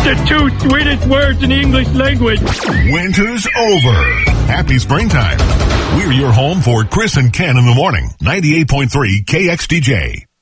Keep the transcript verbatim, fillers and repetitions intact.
The two sweetest words in the English language. Winter's over. Happy springtime. We're your home for Chris and Ken in the morning. ninety-eight point three K X D J.